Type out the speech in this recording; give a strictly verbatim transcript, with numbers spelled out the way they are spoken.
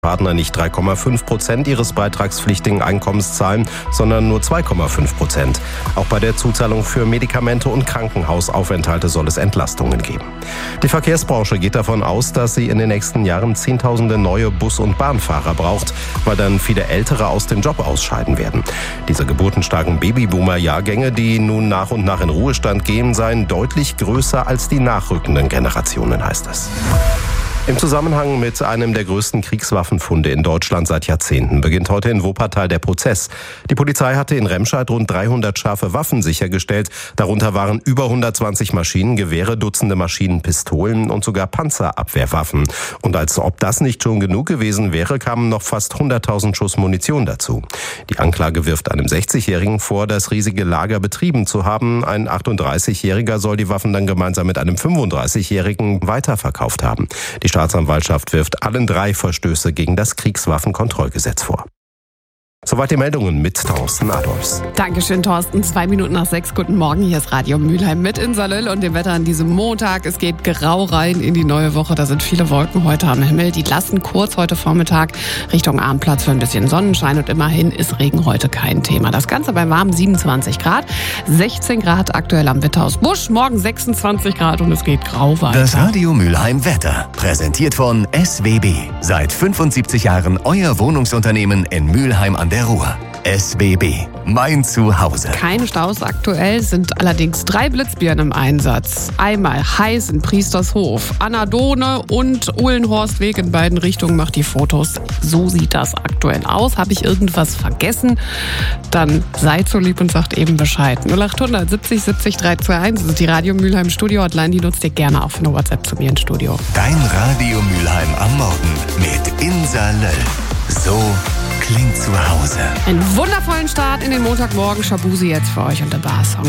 Partner nicht drei Komma fünf Prozent ihres beitragspflichtigen Einkommens zahlen, sondern nur zwei Komma fünf Prozent. Auch bei der Zuzahlung für Medikamente und Krankenhausaufenthalte soll es Entlastungen geben. Die Verkehrsbranche geht davon aus, dass sie in den nächsten Jahren Zehntausende neue Bus- und Bahnfahrer braucht, weil dann viele Ältere aus dem Job ausscheiden werden. Diese geburtenstarken Babyboomer-Jahrgänge, die nun nach und nach in Ruhestand gehen, seien deutlich größer als die nachrückenden Generationen, heißt es. Im Zusammenhang mit einem der größten Kriegswaffenfunde in Deutschland seit Jahrzehnten beginnt heute in Wuppertal der Prozess. Die Polizei hatte in Remscheid rund dreihundert scharfe Waffen sichergestellt. Darunter waren über hundertzwanzig Maschinengewehre, Dutzende Maschinenpistolen und sogar Panzerabwehrwaffen. Und als ob das nicht schon genug gewesen wäre, kamen noch fast hunderttausend Schuss Munition dazu. Die Anklage wirft einem sechzigjährigen vor, das riesige Lager betrieben zu haben. Ein achtunddreißigjähriger soll die Waffen dann gemeinsam mit einem fünfunddreißigjährigen weiterverkauft haben. Die Staatsanwaltschaft wirft allen drei Verstöße gegen das Kriegswaffenkontrollgesetz vor. Soweit die Meldungen mit Thorsten Adolfs. Dankeschön, Thorsten. Zwei Minuten nach sechs. Guten Morgen. Hier ist Radio Mülheim mit in Salöll und dem Wetter an diesem Montag. Es geht grau rein in die neue Woche. Da sind viele Wolken heute am Himmel. Die lassen kurz heute Vormittag Richtung Abendplatz für ein bisschen Sonnenschein. Und immerhin ist Regen heute kein Thema. Das Ganze bei warmen siebenundzwanzig Grad. sechzehn Grad aktuell am Witterhaus Busch. Morgen sechsundzwanzig Grad und es geht grau weiter. Das Radio Mülheim Wetter. Präsentiert von S W B. Seit fünfundsiebzig Jahren euer Wohnungsunternehmen in Mülheim an der Ruhr. S W B, mein Zuhause. Keine Staus aktuell, sind allerdings drei Blitzbirnen im Einsatz. Einmal heiß in Priestershof. Annadone und Uhlenhorstweg in beiden Richtungen macht die Fotos. So sieht das aktuell aus. Habe ich irgendwas vergessen? Dann seid so lieb und sagt eben Bescheid. null acht hundert siebzig siebzig dreihundertveinundzwanzig ist die Radio Mülheim Studio Hotline. Die nutzt ihr gerne auch für eine WhatsApp zu mir ins Studio. Dein Radio Mülheim am Morgen mit Insa Löll. So klingt zu Hause. Einen wundervollen Start in den Montagmorgen. Shabuzi jetzt für euch und der Bar-Song.